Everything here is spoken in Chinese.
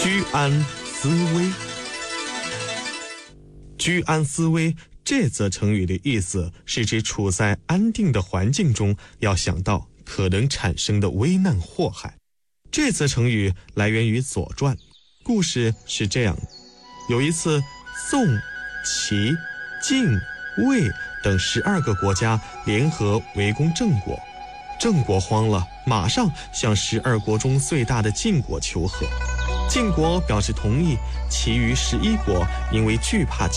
居安思危。居安思危这则成语的意思是指处在安定的环境中，要想到可能产生的危难祸害。这则成语来源于《左传》，故事是这样的：有一次，宋、齐、晋、魏等12个国家联合围攻郑国，郑国慌了，马上向12国中最大的晋国求和。晋国表示同意，其余11国因为惧怕